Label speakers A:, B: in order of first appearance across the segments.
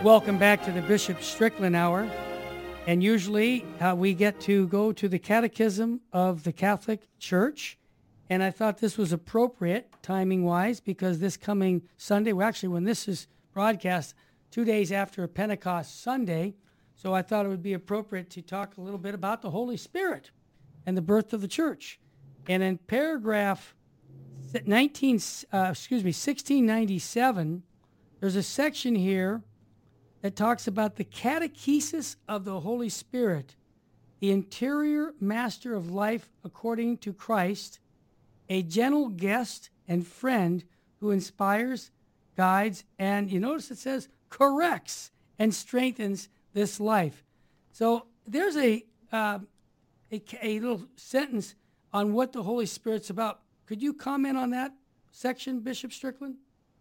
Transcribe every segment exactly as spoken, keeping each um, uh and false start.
A: Welcome back to the Bishop Strickland Hour. And usually uh, we get to go to the Catechism of the Catholic Church. And I thought this was appropriate timing-wise because this coming Sunday, well, actually when this is broadcast, two days after Pentecost Sunday, so I thought it would be appropriate to talk a little bit about the Holy Spirit and the birth of the church. And in paragraph nineteen, uh, excuse me, sixteen ninety-seven, there's a section here that talks about the catechesis of the Holy Spirit, the interior master of life according to Christ, a gentle guest and friend who inspires, guides, and you notice it says corrects and strengthens this life. So there's a, uh, a, a little sentence on what the Holy Spirit's about. Could you comment on that section, Bishop Strickland?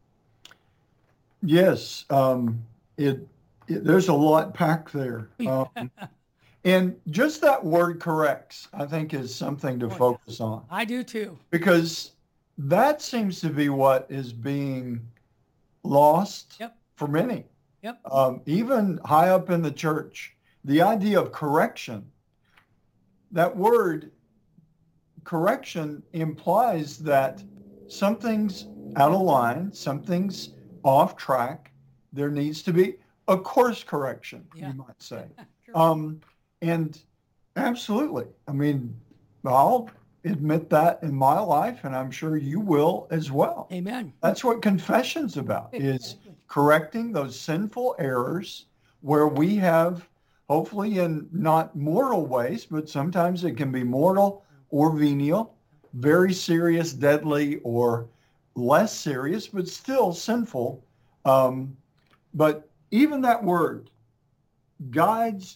B: Yes, um, it, it there's a lot packed there. Um, and just that word corrects, I think, is something to focus on.
A: I do too.
B: Because that seems to be what is being lost
A: Yep.
B: for many.
A: Yep.
B: Um, even high up in the church, the idea of correction, that word correction implies that something's out of line, something's off track. There needs to be a course correction,
A: Yeah.
B: you might say. um, and absolutely, I mean, I'll admit that in my life, and I'm sure you will as well.
A: Amen.
B: That's what confession's about, is correcting those sinful errors where we have, hopefully in not mortal ways, but sometimes it can be mortal or venial, very serious, deadly, or less serious, but still sinful. Um, but even that word, guides,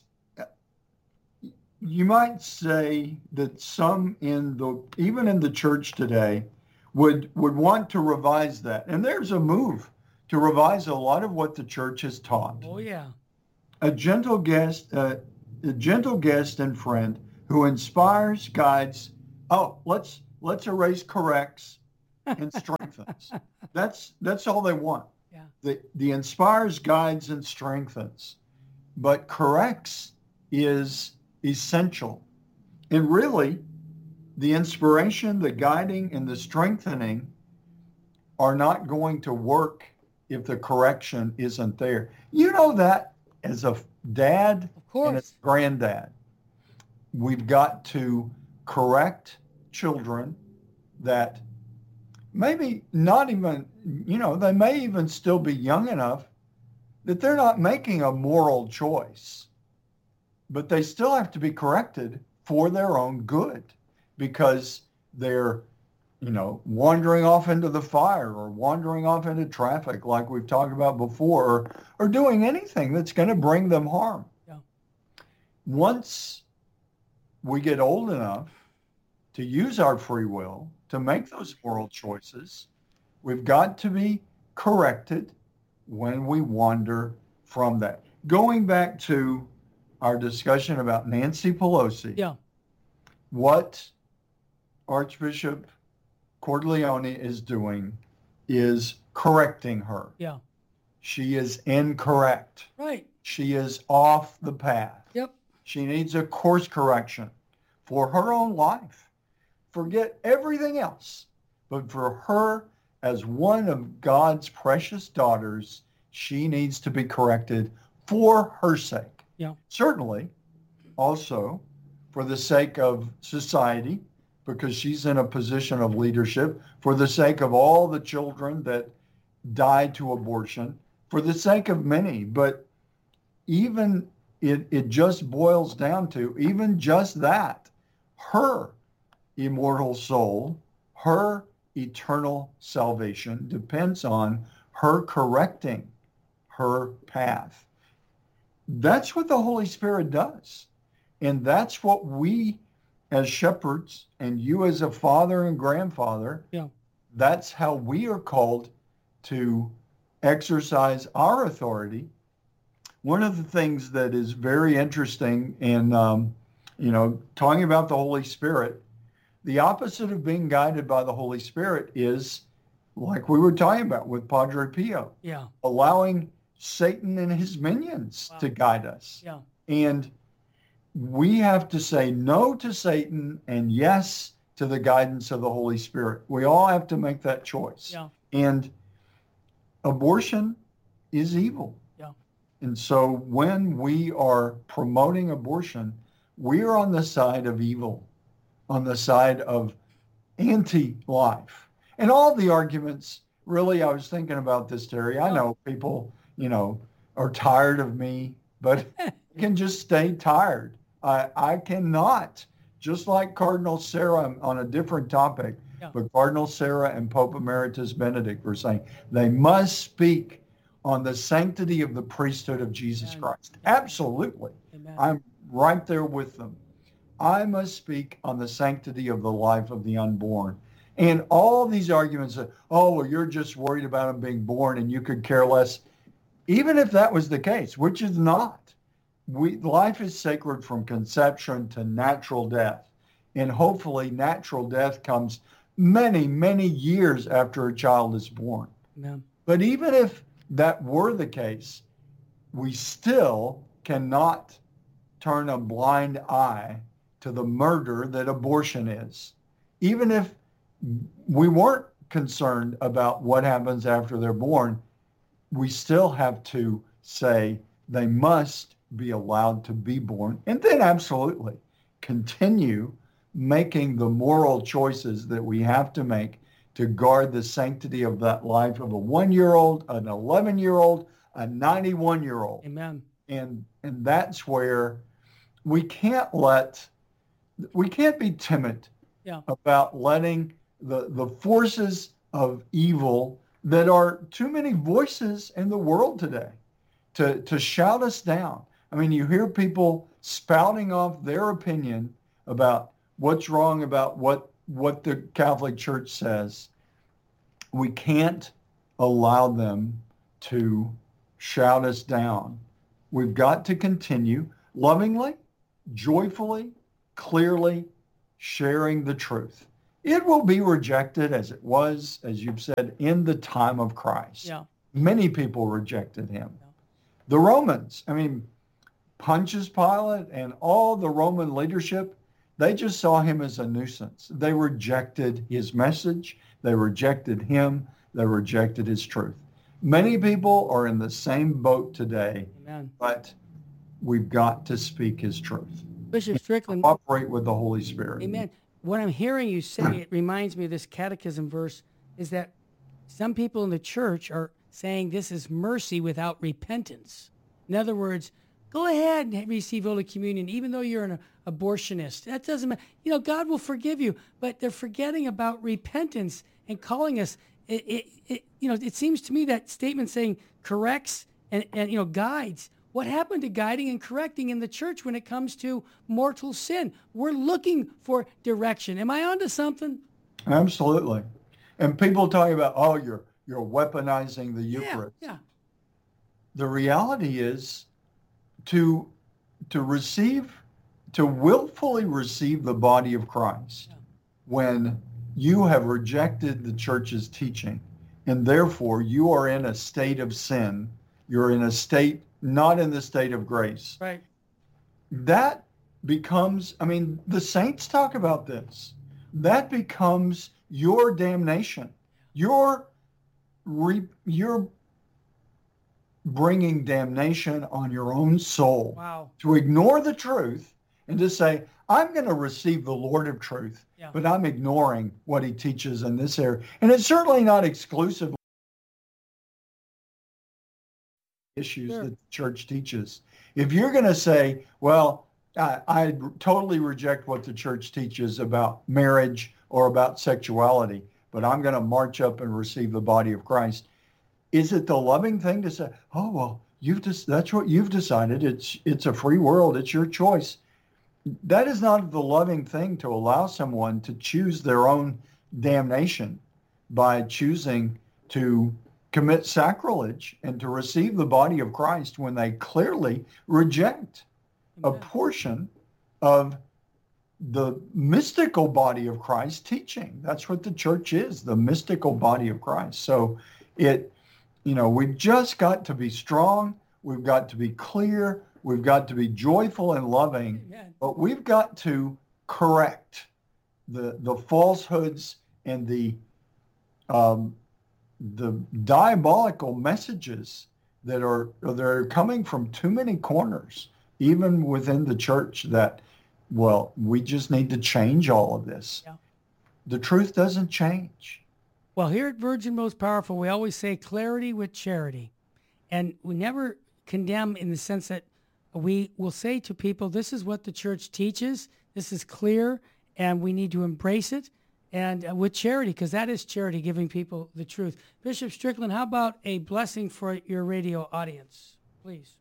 B: you might say that some in the, even in the church today, would would want to revise that. And there's a move to revise a lot of what the church has taught.
A: Oh, yeah.
B: A gentle guest, uh, a gentle guest and friend who inspires, guides. Oh, let's let's erase corrects and strengthens. That's that's all they want.
A: Yeah.
B: The the inspires, guides, and strengthens, but corrects is essential. And really, the inspiration, the guiding, and the strengthening are not going to work if the correction isn't there. You know that as a dad
A: Of course.
B: and as a granddad, we've got to correct children that maybe not even, you know, they may even still be young enough that they're not making a moral choice, but they still have to be corrected for their own good because they're, you know, wandering off into the fire or wandering off into traffic like we've talked about before, or, or doing anything that's going to bring them harm.
A: Yeah.
B: Once we get old enough to use our free will to make those moral choices, we've got to be corrected when we wander from that. Going back to our discussion about Nancy Pelosi,
A: Yeah.
B: what Archbishop Cordileone is doing is correcting her.
A: Yeah.
B: She is incorrect.
A: Right.
B: She is off the path.
A: Yep.
B: She needs a course correction for her own life. Forget everything else. But for her, as one of God's precious daughters, she needs to be corrected for her sake.
A: Yeah.
B: Certainly, also for the sake of society, because she's in a position of leadership, for the sake of all the children that died to abortion, for the sake of many. But even it, it just boils down to, even just that, her immortal soul, her eternal salvation depends on her correcting her path. That's what the Holy Spirit does. And that's what we as shepherds and you as a father and grandfather,
A: Yeah.
B: that's how we are called to exercise our authority. One of the things that is very interesting in, um, you know, talking about the Holy Spirit, the opposite of being guided by the Holy Spirit is, like we were talking about with Padre Pio,
A: Yeah.
B: allowing Satan and his minions
A: Wow.
B: to guide us.
A: Yeah.
B: And we have to say no to Satan and yes to the guidance of the Holy Spirit. We all have to make that choice.
A: Yeah.
B: And abortion is evil.
A: Yeah.
B: And so when we are promoting abortion, we are on the side of evil, on the side of anti-life. And all the arguments, really, I was thinking about this, Terry. I know people, you know, are tired of me, but I can just stay tired. I, I cannot, just like Cardinal Sarah on a different topic,
A: Yeah.
B: but Cardinal Sarah and Pope Emeritus Benedict were saying they must speak on the sanctity of the priesthood of Jesus
A: Amen.
B: Christ. Absolutely.
A: Amen.
B: I'm right there with them. I must speak on the sanctity of the life of the unborn. And all these arguments that, oh, well, you're just worried about him being born and you could care less. Even if that was the case, which is not. We, life is sacred from conception to natural death. And hopefully natural death comes many, many years after a child is born.
A: Amen.
B: But even if that were the case, we still cannot turn a blind eye to the murder that abortion is. Even if we weren't concerned about what happens after they're born, we still have to say they must be allowed to be born, and then absolutely continue making the moral choices that we have to make to guard the sanctity of that life of a one-year-old, an eleven-year-old, a ninety-one-year-old.
A: Amen.
B: And and that's where we can't let, we can't be timid
A: Yeah.
B: about letting the, the forces of evil that are too many voices in the world today to, to shout us down. I mean, you hear people spouting off their opinion about what's wrong about what, what the Catholic Church says. We can't allow them to shout us down. We've got to continue lovingly, joyfully, clearly sharing the truth. It will be rejected as it was, as you've said, in the time of Christ.
A: Yeah.
B: Many people rejected him.
A: Yeah.
B: The Romans, I mean, Pontius Pilate and all the Roman leadership, they just saw him as a nuisance. They rejected his message. They rejected him. They rejected his truth. Many people are in the same boat today,
A: Amen.
B: but we've got to speak his truth.
A: Bishop Strickland,
B: Cooperate with the Holy Spirit.
A: amen. What I'm hearing you say, it reminds me of this catechism verse, is that some people in the church are saying this is mercy without repentance. In other words, go ahead and receive Holy Communion, even though you're an abortionist. That doesn't matter. You know, God will forgive you, but they're forgetting about repentance and calling us. It, it, it, you know, it seems to me that statement saying corrects and, and, you know, guides. What happened to guiding and correcting in the church when it comes to mortal sin? We're looking for direction. Am I onto something?
B: Absolutely. And people talk about, oh, you're you're weaponizing the Eucharist.
A: Yeah, yeah.
B: The reality is to to receive, to willfully receive the body of Christ
A: Yeah.
B: when you have rejected the church's teaching, and therefore you are in a state of sin. You're in a state, not in the state of grace.
A: Right.
B: That becomes, I mean, the saints talk about this. That becomes your damnation. You're, re, you're bringing damnation on your own soul.
A: Wow.
B: To ignore the truth and to say, I'm going to receive the Lord of truth,
A: Yeah.
B: but I'm ignoring what he teaches in this area. And it's certainly not exclusively issues
A: Sure.
B: that the church teaches. If you're going to say, well, I, I totally reject what the church teaches about marriage or about sexuality, but I'm going to march up and receive the body of Christ, is it the loving thing to say, oh, well, you've just, that's what you've decided. It's, it's a free world. It's your choice. That is not the loving thing to allow someone to choose their own damnation by choosing to commit sacrilege and to receive the body of Christ when they clearly reject a
A: Amen.
B: portion of the mystical body of Christ teaching. That's what the church is, the mystical body of Christ. So it You know, we've just got to be strong. We've got to be clear. We've got to be joyful and loving.
A: Amen.
B: But we've got to correct the the falsehoods and the um, the diabolical messages that are that are coming from too many corners, even within the church. That, well, we just need to change all of this.
A: Yeah.
B: The truth doesn't change.
A: Well, here at Virgin Most Powerful, we always say clarity with charity. And we never condemn in the sense that we will say to people, this is what the church teaches, this is clear, and we need to embrace it, and uh, with charity, because that is charity, giving people the truth. Bishop Strickland, how about a blessing for your radio audience, please?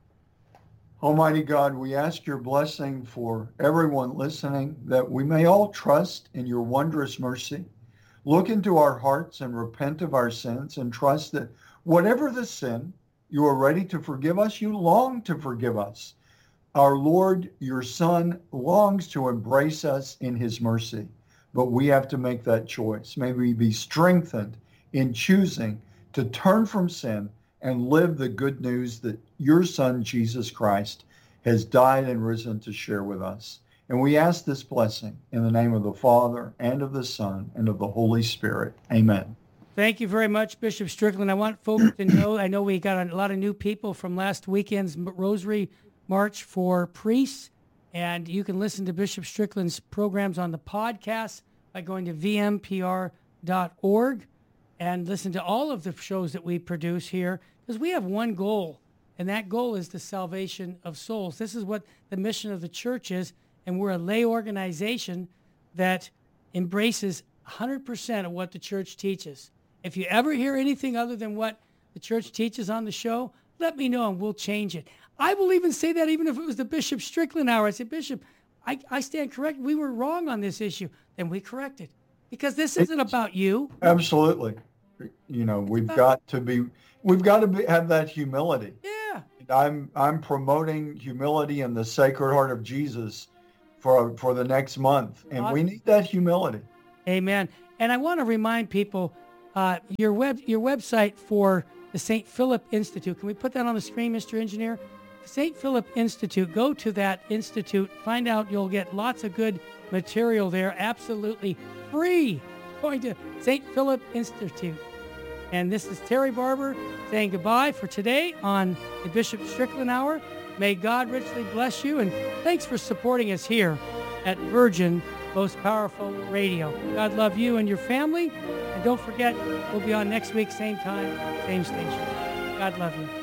B: Almighty God, we ask your blessing for everyone listening, that we may all trust in your wondrous mercy, look into our hearts and repent of our sins, and trust that whatever the sin, you are ready to forgive us. You long to forgive us. Our Lord, your Son, longs to embrace us in his mercy, but we have to make that choice. May we be strengthened in choosing to turn from sin and live the good news that your Son, Jesus Christ, has died and risen to share with us. And we ask this blessing in the name of the Father, and of the Son, and of the Holy Spirit. Amen.
A: Thank you very much, Bishop Strickland. I want folks to know, I know we got a lot of new people from last weekend's Rosary March for Priests, and you can listen to Bishop Strickland's programs on the podcast by going to v m p r dot org and listen to all of the shows that we produce here, because we have one goal, and that goal is the salvation of souls. This is what the mission of the church is, and we're a lay organization that embraces one hundred percent of what the church teaches. If you ever hear anything other than what the church teaches on the show, let me know and we'll change it. I will even say that even if it was the Bishop Strickland hour. I said, Bishop, I, I stand corrected. We were wrong on this issue. Then we correct it. Because this isn't about you.
B: Absolutely. You know, we've got to be, we've got to be, have that humility.
A: Yeah.
B: I'm I'm promoting humility in the Sacred Heart of Jesus for for the next month. And awesome. We need that humility.
A: Amen. And I want to remind people, Uh, your web your website for the Saint Philip Institute. Can we put that on the screen, Mister Engineer? Saint Philip Institute. Go to that institute. Find out. You'll get lots of good material there, absolutely free. Going to Saint Philip Institute. And this is Terry Barber saying goodbye for today on the Bishop Strickland Hour. May God richly bless you, and thanks for supporting us here at Virgin Most Powerful Radio. God love you and your family. And don't forget, we'll be on next week, same time, same station. God love you.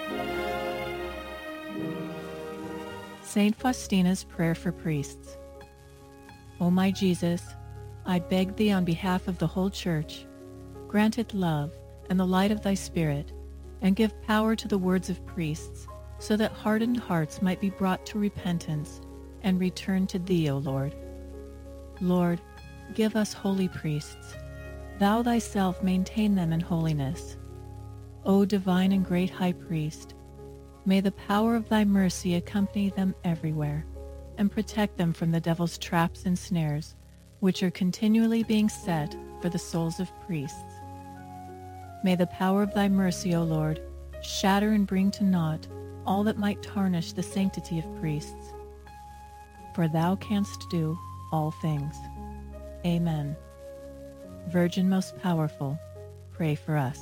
C: Saint Faustina's Prayer for Priests. O my Jesus, I beg thee on behalf of the whole Church, grant it love and the light of thy Spirit, and give power to the words of priests, so that hardened hearts might be brought to repentance and return to thee, O Lord. Lord, give us holy priests. Thou thyself maintain them in holiness. O divine and great High Priest, may the power of thy mercy accompany them everywhere, and protect them from the devil's traps and snares, which are continually being set for the souls of priests. May the power of thy mercy, O Lord, shatter and bring to naught all that might tarnish the sanctity of priests. For thou canst do all things. Amen. Virgin most powerful, pray for us.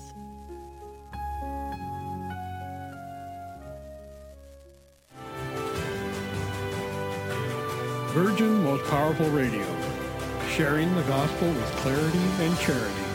D: Virgin Most Powerful Radio, sharing the gospel with clarity and charity.